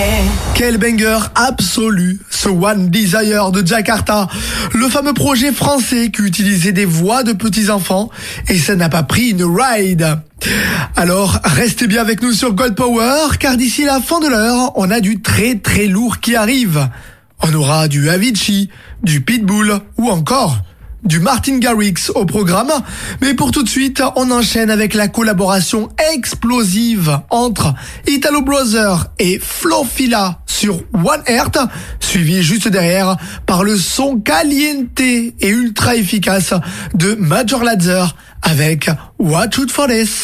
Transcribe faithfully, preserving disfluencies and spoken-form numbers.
Quel banger absolu, ce One Desire de Jakarta, le fameux projet français qui utilisait des voix de petits-enfants et ça n'a pas pris une ride. Alors, restez bien avec nous sur Gold Power, car d'ici la fin de l'heure, on a du très très lourd qui arrive. On aura du Avicii, du Pitbull ou encore du Martin Garrix au programme. Mais pour tout de suite, on enchaîne avec la collaboration explosive entre Italo Brother et Flo Fila sur One Earth, suivi juste derrière par le son caliente et ultra efficace de Major Lazer avec Watch Out For This.